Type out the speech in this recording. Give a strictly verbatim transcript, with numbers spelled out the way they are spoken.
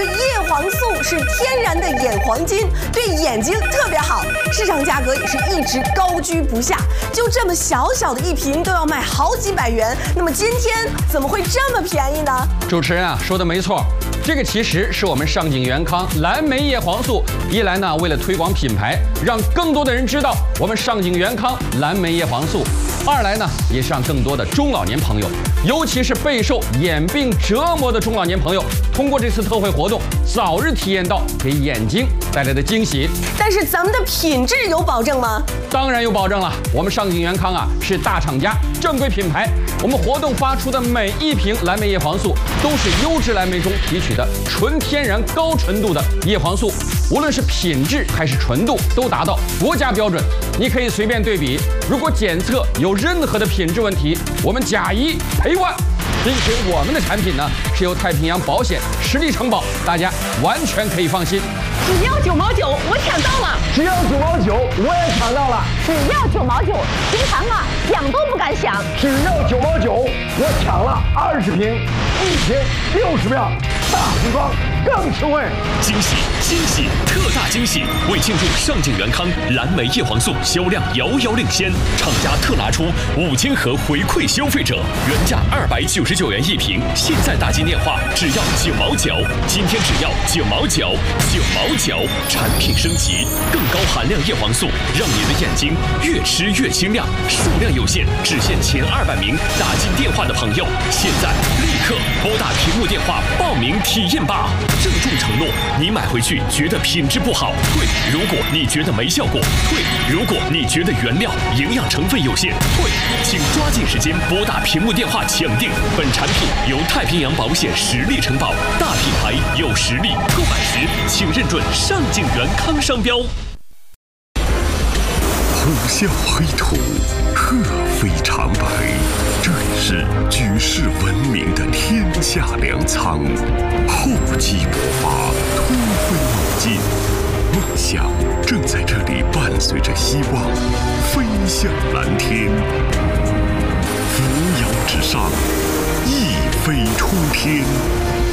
这叶黄素是天然的眼黄金，对眼睛特别好，市场价格也是一直高居不下。就这么小小的一瓶都要卖好几百元，那么今天怎么会这么便宜呢？ 主持人啊说的没错，这个其实是我们上景元康蓝莓叶黄素，一来呢为了推广品牌，让更多的人知道我们上景元康蓝莓叶黄素；二来呢也是让更多的中老年朋友，尤其是备受眼病折磨的中老年朋友，通过这次特惠活动，早日体验到给眼睛带来的惊喜。 但是咱们的品质有保证吗？ 当然有保证了，我们上景元康啊是大厂家、正规品牌，我们活动发出的每一瓶蓝莓叶黄素都是优质蓝莓中提取的纯天然高纯度的叶黄素，无论是品质还是纯度都达到国家标准。你可以随便对比，如果检测有任何的品质问题，我们假一赔万。并且我们的产品呢是由太平洋保险实力承保，大家完全可以放心。 只要九毛九，我抢到了！ 只要九毛九，我也抢到了！ 只要九毛九，平常啊想都不敢想。 只要九毛九，我抢了二十瓶，一瓶六十秒，大瓶装更实惠。 惊喜惊喜特大惊喜！为庆祝上景元康蓝莓叶黄素销量遥遥领先，厂家特拿出五千盒回馈消费者，原价二百九十九元一瓶，现在打进电话只要九毛九，今天只要九毛九，九毛九，产品升级，更高含量叶黄素，让你的眼睛越吃越清亮。数量有限，只限前二百名打进电话的朋友，现在立刻拨打屏幕电话报名体验吧！郑重承诺，你买回去觉得品质不好，退；如果你觉得没效果，退；如果你觉得原料营养成分有限，退。请抓紧时间拨打屏幕电话抢订。本产品由太平洋保险实力承保，大品牌有实力，购买时请认准上景元康商标。 虎啸黑土，鹤飞长白，这里是举世闻名的天下粮仓。厚积薄发，突飞猛进，梦想正在这里伴随着希望飞向蓝天。扶摇直上，一飞冲天。